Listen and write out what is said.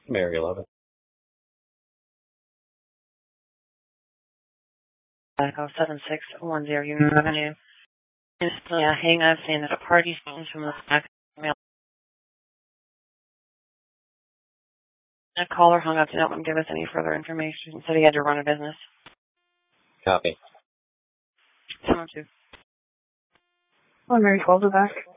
Mary 11. Echo 7610 Union Avenue. Instantly a hang up saying that a party seems from the back mail. The caller hung up to not give us any further information. Said he had to run a business. Copy. 702. Well, Mary calls her back.